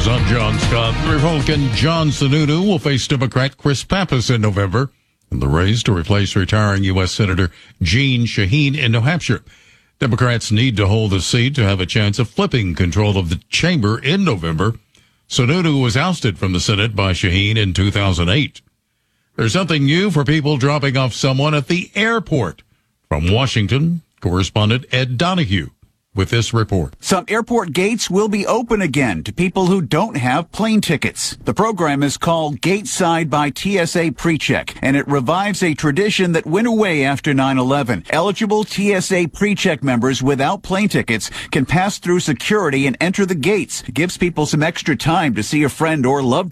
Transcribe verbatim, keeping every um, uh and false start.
I'm John Scott. Republican John Sununu will face Democrat Chris Pappas in November in the race to replace retiring U S. Senator Jeanne Shaheen in New Hampshire. Democrats need to hold the seat to have a chance of flipping control of the chamber in November. Sununu was ousted from the Senate by Shaheen in two thousand eight. There's something new for people dropping off someone at the airport. From Washington, correspondent Ed Donahue with this report. Some airport gates will be open again to people who don't have plane tickets. The program is called Gateside by T S A PreCheck, and it revives a tradition that went away after nine eleven. Eligible T S A PreCheck members without plane tickets can pass through security and enter the gates. It gives people some extra time to see a friend or loved